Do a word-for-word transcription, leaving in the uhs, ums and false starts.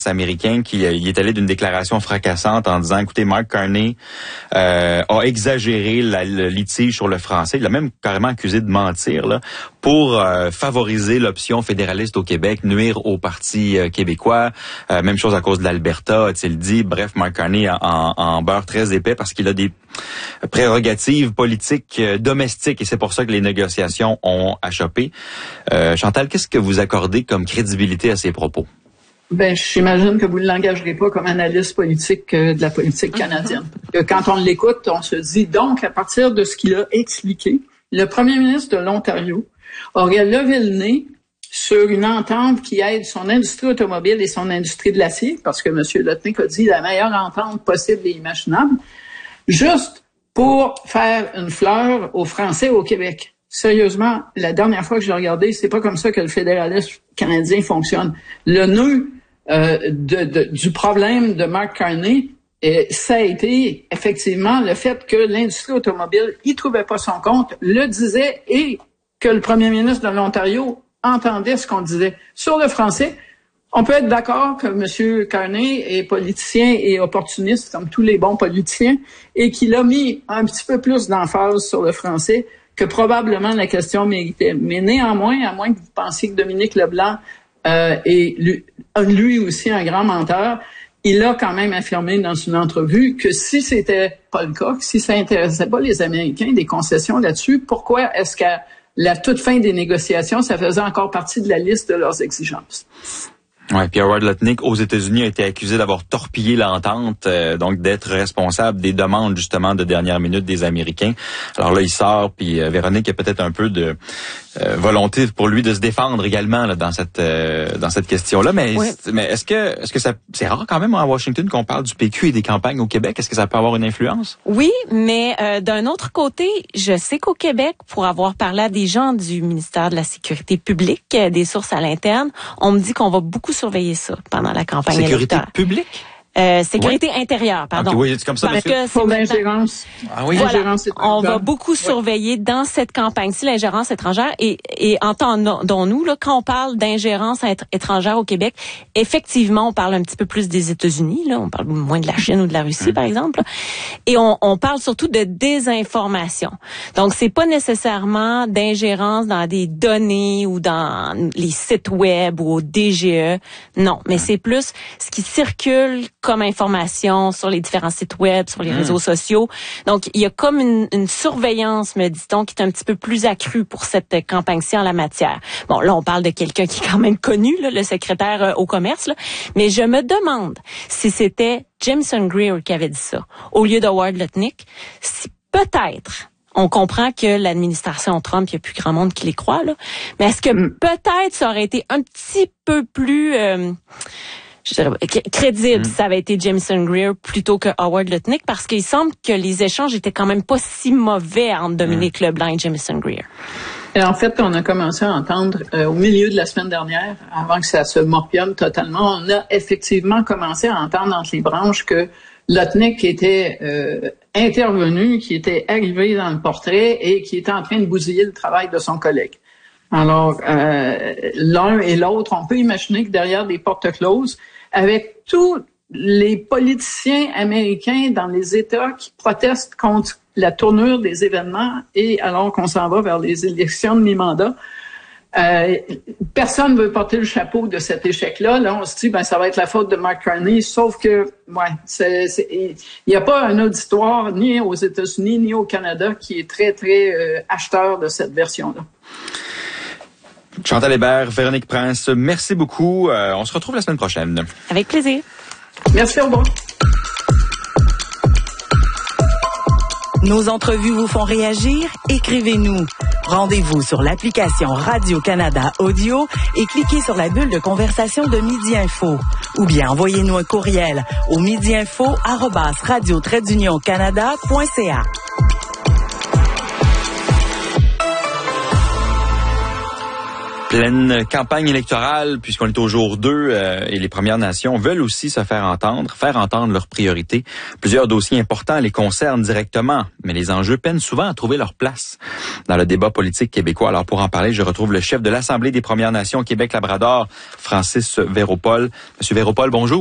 américain qui il est allé d'une déclaration fracassante en disant, écoutez, Mark Carney euh, a exagéré la, le litige sur le français. Il l'a même carrément accusé de mentir là, pour euh, favoriser l'option fédéraliste au Québec, nuire au Parti euh, québécois. Euh, même chose à cause de l'Alberta, a-t-il dit. Bref, Mark Carney en, en beurre très épais parce qu'il a des prérogatives politiques euh, domestiques et c'est pour ça que les négociations ont achoppé. Euh, Chantal, qu'est-ce que vous accordez comme crédibilité à ces propos? Ben, j'imagine que vous ne l'engagerez pas comme analyste politique euh, de la politique canadienne. Que quand on l'écoute, on se dit donc, à partir de ce qu'il a expliqué, le premier ministre de l'Ontario aurait levé le nez sur une entente qui aide son industrie automobile et son industrie de l'acier, parce que M. Lutnick a dit la meilleure entente possible et imaginable, juste pour faire une fleur aux Français au Québec. Sérieusement, la dernière fois que j'ai regardé, c'est pas comme ça que le fédéralisme canadien fonctionne. Le nœud euh, de, de, du problème de Mark Carney, et ça a été effectivement le fait que l'industrie automobile y trouvait pas son compte, le disait, et que le premier ministre de l'Ontario entendait ce qu'on disait. Sur le français, on peut être d'accord que M. Carney est politicien et opportuniste, comme tous les bons politiciens, et qu'il a mis un petit peu plus d'emphase sur le français que probablement la question méritait. Mais néanmoins, à moins que vous pensiez que Dominique Leblanc euh, est lui, lui aussi un grand menteur, il a quand même affirmé dans une entrevue que si c'était pas le cas, que si ça intéressait pas les Américains, des concessions là-dessus, pourquoi est-ce qu'à la toute fin des négociations, ça faisait encore partie de la liste de leurs exigences? Ouais, puis Howard Lutnick aux États-Unis a été accusé d'avoir torpillé l'entente, euh, donc d'être responsable des demandes justement de dernière minute des Américains. Alors là, il sort, puis euh, Véronique a peut-être un peu de euh, volonté pour lui de se défendre également là, dans cette euh, dans cette question-là. Mais oui. mais est-ce que est-ce que ça c'est rare quand même à Washington qu'on parle du P Q et des campagnes au Québec? Est-ce que ça peut avoir une influence? Oui, mais euh, d'un autre côté, je sais qu'au Québec, pour avoir parlé à des gens du ministère de la Sécurité publique, euh, des sources à l'interne, on me dit qu'on va beaucoup surveiller ça pendant la campagne Sécurité électorale. publique? Euh, sécurité ouais. intérieure, pardon. Okay, oui, c'est comme ça. Parce que pour l'ingérence. Ah oui. Voilà, l'ingérence on va beaucoup ouais. surveiller dans cette campagne-ci l'ingérence étrangère et, et entendons-nous, là, quand on parle d'ingérence étrangère au Québec, effectivement, on parle un petit peu plus des États-Unis, là, on parle moins de la Chine ou de la Russie, mmh. par exemple, et on, on parle surtout de désinformation. Donc, c'est pas nécessairement d'ingérence dans des données ou dans les sites web ou au D G E, non, mais mmh. c'est plus ce qui circule comme information sur les différents sites web, sur les mmh. réseaux sociaux. Donc, il y a comme une, une surveillance, me dit-on, qui est un petit peu plus accrue pour cette campagne-ci en la matière. Bon, là, on parle de quelqu'un qui est quand même connu, là, le secrétaire euh, au commerce, là. Mais je me demande si c'était Jameson Greer qui avait dit ça, au lieu de Howard Lutnick. Si peut-être... On comprend que l'administration Trump, il y a plus grand monde qui les croit, là. Mais est-ce que mmh. peut-être ça aurait été un petit peu plus... Euh, je dirais, crédible, mm. ça avait été Jameson Greer plutôt que Howard Lutnick, parce qu'il semble que les échanges étaient quand même pas si mauvais entre Dominique mm. Leblanc et Jameson Greer. Et en fait, on a commencé à entendre euh, au milieu de la semaine dernière, avant que ça se morpionne totalement, on a effectivement commencé à entendre entre les branches que Lutnick était euh, intervenu, qui était arrivé dans le portrait et qui était en train de bousiller le travail de son collègue. Alors, euh, l'un et l'autre, on peut imaginer que derrière des portes closes, avec tous les politiciens américains dans les États qui protestent contre la tournure des événements et alors qu'on s'en va vers les élections de mi-mandat, euh, personne ne veut porter le chapeau de cet échec-là. Là, on se dit, ben ça va être la faute de Mark Carney, sauf que, ouais, c'est, c'est, il n'y a pas un auditoire ni aux États-Unis ni au Canada qui est très, très euh, acheteur de cette version-là. Chantal Hébert, Véronique Prince, merci beaucoup. Euh, on se retrouve la semaine prochaine. Avec plaisir. Merci, au revoir. Nos entrevues vous font réagir? Écrivez-nous. Rendez-vous sur l'application Radio-Canada Audio et cliquez sur la bulle de conversation de Midi Info. Ou bien envoyez-nous un courriel au midiinfo arobase radio trait d'union canada point c a. Pleine campagne électorale, puisqu'on est au jour deux, euh, et les Premières Nations veulent aussi se faire entendre, faire entendre leurs priorités. Plusieurs dossiers importants les concernent directement, mais les enjeux peinent souvent à trouver leur place dans le débat politique québécois. Alors pour en parler, je retrouve le chef de l'Assemblée des Premières Nations Québec-Labrador, Francis Véropol. Monsieur Véropol, bonjour.